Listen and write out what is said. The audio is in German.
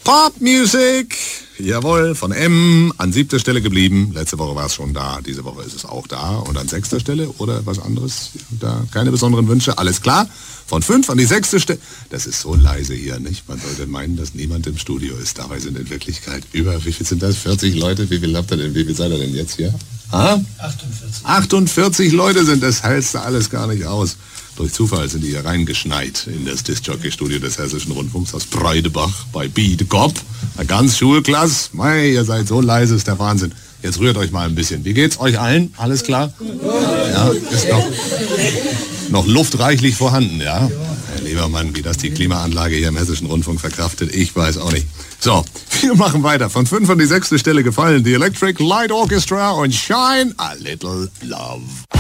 Popmusik, jawohl, von M an 7. Stelle geblieben. Letzte Woche war es schon da, diese Woche ist es auch da. Und an 6. Stelle oder was anderes? Da keine besonderen Wünsche, alles klar. Von 5 an die 6. Stelle. Das ist so leise hier, nicht? Man sollte meinen, dass niemand im Studio ist. Dabei sind in Wirklichkeit wie viel sind das? 40 Leute? Wie viel habt ihr denn? Wie viel seid ihr denn jetzt hier? 48. 48 Leute sind, das hältst du alles gar nicht aus. Durch Zufall sind die hier reingeschneit in das Disc-Jockey-Studio des Hessischen Rundfunks aus Breidebach bei Biedekop. Eine ganz Schulklasse. Mei, ihr seid so leise, ist der Wahnsinn. Jetzt rührt euch mal ein bisschen. Wie geht's euch allen? Alles klar? Ja, ist noch Luft reichlich vorhanden, ja? Herr Liebermann, wie das die Klimaanlage hier im Hessischen Rundfunk verkraftet, ich weiß auch nicht. So, wir machen weiter. Von 5 an die 6. Stelle gefallen die Electric Light Orchestra und Shine a Little Love.